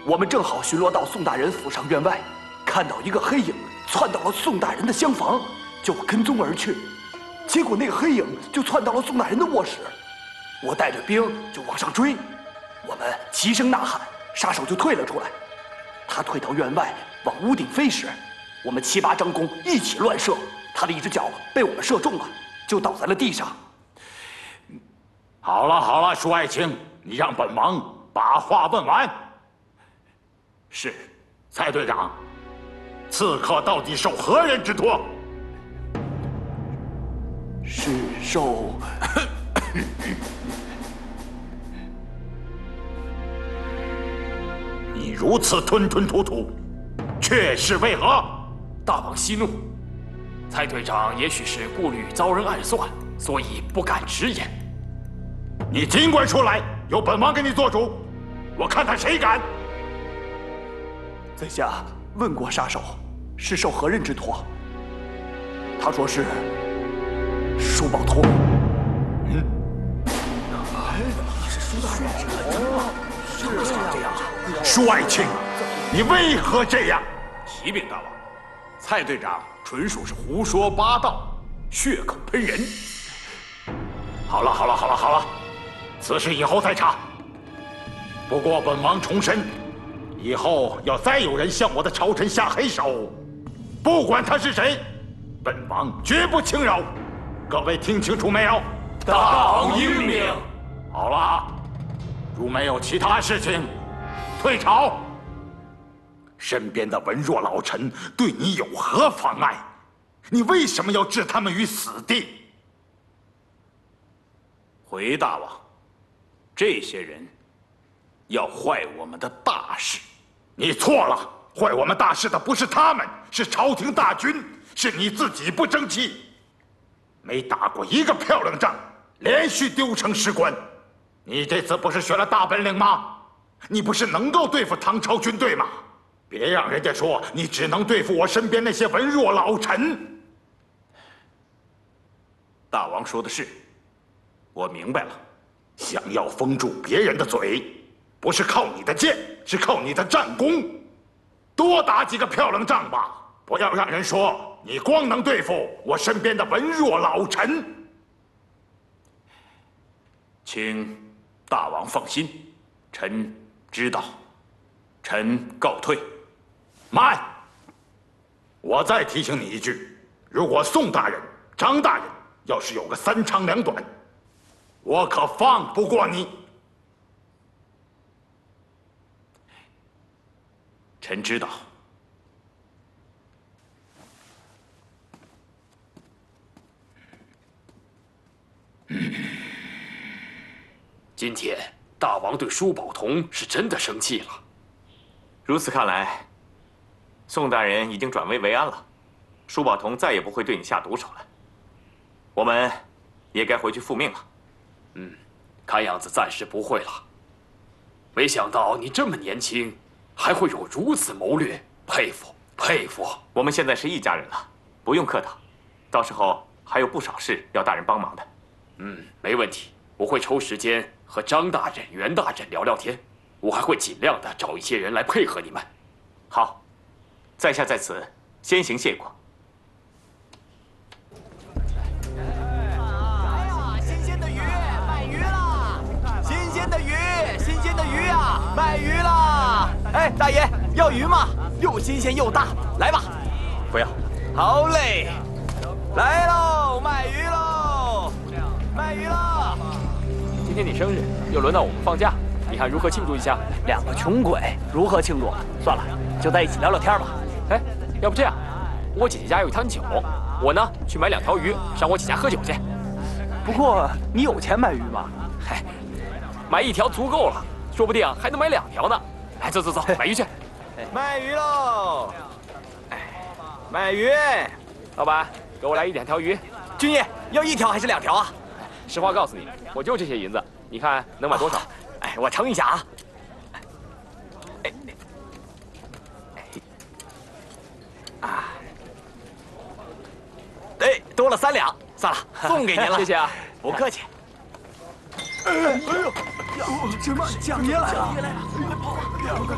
我们正好巡逻到宋大人府上院外，看到一个黑影窜到了宋大人的厢房，就跟踪而去。结果那个黑影就窜到了宋大人的卧室，我带着兵就往上追。我们齐声呐喊，杀手就退了出来。他退到院外往屋顶飞时，我们7、8张弓一起乱射，他的一只脚被我们射中了，就倒在了地上。 好了好了，舒爱卿，你让本王把话问完。 是， 蔡队长，刺客到底受何人之托？ 是受你如此吞吞吐吐，却是为何？ 大王息怒，蔡队长也许是顾虑遭人暗算，所以不敢直言。 你尽管出来，由本王给你做主，我看他谁敢！ 在下问过杀手，是受何人之托？他说是舒宝通。 是这样。舒爱卿，你为何这样？ 启禀大王，蔡队长纯属是胡说八道，血口喷人。 好了好了好了好了，此事以后再查。不过本王重申，以后要再有人向我的朝臣下黑手，不管他是谁，本王绝不轻饶。各位听清楚没有？ 大王英明。 好了，如没有其他事情，退朝。身边的文弱老臣对你有何妨碍？你为什么要置他们于死地？ 回大王，这些人要坏我们的大事。 你错了，坏我们大事的不是他们，是朝廷大军，是你自己不争气，没打过一个漂亮仗，连续丢城10关。你这次不是学了大本领吗？你不是能够对付唐朝军队吗？别让人家说你只能对付我身边那些文弱老臣。 大王说的是，我明白了。 想要封住别人的嘴，不是靠你的剑，是靠你的战功。多打几个漂亮仗吧，不要让人说你光能对付我身边的文弱老臣。 请大王放心，臣知道。臣告退。 慢！我再提醒你一句，如果宋大人、张大人要是有个3长2短，我可放不过你。 臣知道。今天大王对舒宝同是真的生气了。 如此看来，宋大人已经转危为安了，舒宝同再也不会对你下毒手了。我们也该回去复命了。 看样子暂时不会了。没想到你这么年轻，还会有如此谋略，佩服佩服。 我们现在是一家人了，不用客套。到时候还有不少事要大人帮忙的。 没问题，我会抽时间和张大人、袁大人聊聊天。我还会尽量的找一些人来配合你们。 好，在下在此先行谢过。 新鲜的鱼，买鱼啦！新鲜的鱼，新鲜的鱼啊，买鱼啦！哎，大爷要鱼吗？又新鲜又大，来吧。 不要。 好嘞，来喽，卖鱼喽，卖鱼了。 今天你生日，又轮到我们放假。你看如何庆祝一下 ？2个穷鬼如何庆祝？算了，就在一起聊聊天吧。 哎，要不这样，我姐姐家有一坛酒，我呢去买2条鱼，上我姐家喝酒去。 不过你有钱买鱼吗？ 嗨，买1条足够了，说不定还能买2条呢。来，走走走，买鱼去。 卖鱼喽！卖鱼， 老板，给我来1、2条鱼。 军爷要1条还是2条啊？ 实话告诉你，我就这些银子，你看能买多少？ 哎，我称一下啊。哎，多了3两，算了，送给您了。 谢谢啊， 不客气。 哎呦，这妈，蒋爷来了！